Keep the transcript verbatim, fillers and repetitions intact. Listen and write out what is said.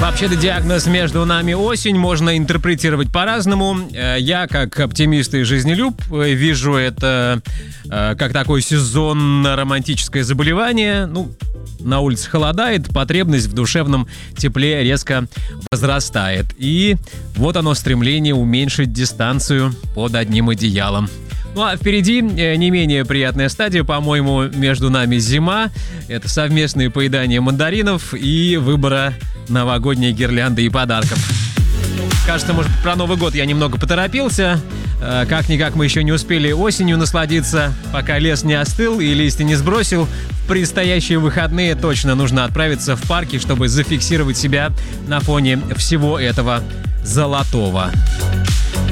Вообще-то диагноз «между нами осень» можно интерпретировать по-разному. Я, как оптимист и жизнелюб, вижу это как такое сезонно-романтическое заболевание. Ну, на улице холодает, потребность в душевном тепле резко возрастает. И вот оно, стремление уменьшить дистанцию под одним одеялом. Ну а впереди не менее приятная стадия, по-моему, между нами зима. Это совместное поедание мандаринов и выбора новогодней гирлянды и подарков. Кажется, может, про Новый год я немного поторопился. Как-никак мы еще не успели осенью насладиться, пока лес не остыл и листья не сбросил. В предстоящие выходные точно нужно отправиться в парки, чтобы зафиксировать себя на фоне всего этого золотого.